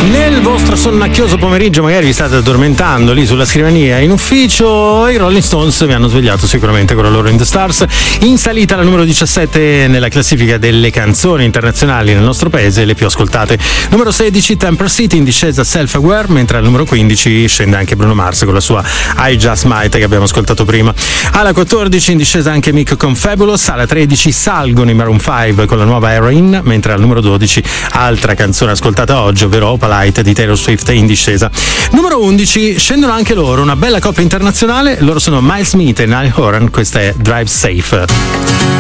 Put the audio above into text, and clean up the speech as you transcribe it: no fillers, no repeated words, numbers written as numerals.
Nel vostro sonnacchioso pomeriggio magari vi state addormentando lì sulla scrivania in ufficio, i Rolling Stones vi hanno svegliato sicuramente con la loro In The Stars, in salita alla numero 17 nella classifica delle canzoni internazionali nel nostro paese, le più ascoltate. Numero 16 Temper City, in discesa Self Aware, mentre al numero 15 scende anche Bruno Mars con la sua I Just Might che abbiamo ascoltato prima. Alla 14 in discesa anche Mick con Fabulous, alla 13 salgono i Maroon 5 con la nuova Heroin, mentre al numero 12 altra canzone ascoltata oggi, ovvero Opalite di Taylor Swift, in discesa. Numero 11 scendono anche loro, una bella coppia internazionale, loro sono Miles Smith e Niall Horan, questa è Drive Safe.